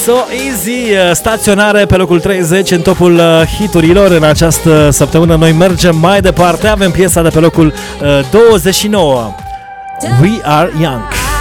So Easy, staționare pe locul 30 în topul hiturilor în această săptămână. Noi mergem mai departe, avem piesa de pe locul 29, We Are Young.